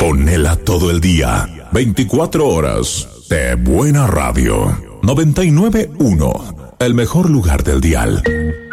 Ponela todo el día, 24 horas de buena radio. 99.1, el mejor lugar del dial.